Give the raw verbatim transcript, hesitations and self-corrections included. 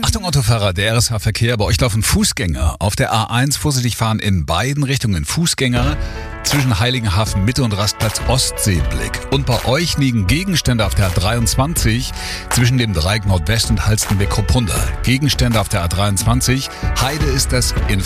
Achtung Autofahrer, der R S H-Verkehr. Bei euch laufen Fußgänger. Auf der A eins vorsichtig fahren in beiden Richtungen Fußgänger. Zwischen Heiligenhafen Mitte und Rastplatz Ostseeblick. Und bei euch liegen Gegenstände auf der A dreiundzwanzig zwischen dem Dreieck Nordwest und Halstenbek-Kopunda. Gegenstände auf der A dreiundzwanzig. Heide ist das in